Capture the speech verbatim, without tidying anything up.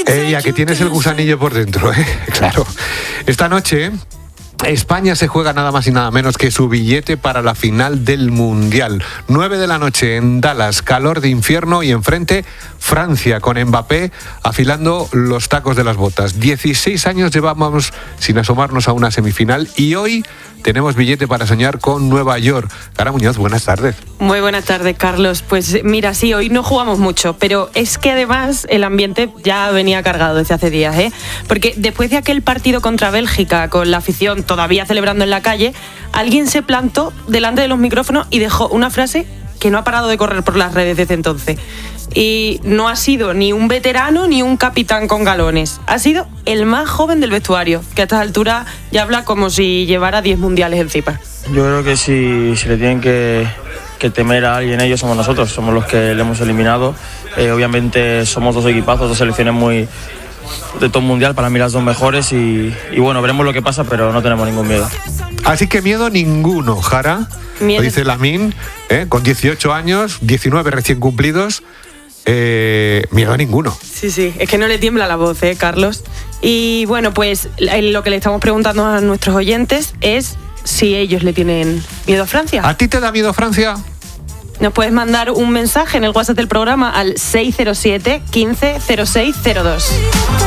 Ella, que tienes el gusanillo por dentro, ¿eh? Claro. Esta noche España se juega nada más y nada menos que su billete para la final del Mundial. nueve de la noche en Dallas, calor de infierno, y enfrente Francia con Mbappé afilando los tacos de las botas. dieciséis años llevamos sin asomarnos a una semifinal y hoy tenemos billete para soñar con Nueva York. Cara Muñoz, buenas tardes. Muy buenas tardes, Carlos. Pues mira, sí, hoy no jugamos mucho, pero es que además el ambiente ya venía cargado desde hace días, ¿eh? Porque después de aquel partido contra Bélgica, con la afición todavía celebrando en la calle, alguien se plantó delante de los micrófonos y dejó una frase que no ha parado de correr por las redes desde entonces. Y no ha sido ni un veterano ni un capitán con galones. Ha sido el más joven del vestuario, que a estas alturas ya habla como si llevara diez mundiales encima. Yo creo que si, si le tienen que, que temer a alguien, ellos somos nosotros, somos los que le hemos eliminado. Eh, obviamente somos dos equipazos, dos selecciones muy de top mundial, para mí las dos mejores, y, y bueno, veremos lo que pasa, pero no tenemos ningún miedo. Así que miedo ninguno, Jara. Miedo. Lo dice Lamine, ¿eh? Con dieciocho años, diecinueve recién cumplidos. Eh, miedo a ninguno. Sí, sí, es que no le tiembla la voz, ¿eh, Carlos? Y bueno, pues lo que le estamos preguntando a nuestros oyentes es si ellos le tienen miedo a Francia. ¿A ti te da miedo Francia? Nos puedes mandar un mensaje en el WhatsApp del programa al seis cero siete, quince, cero seis cero dos.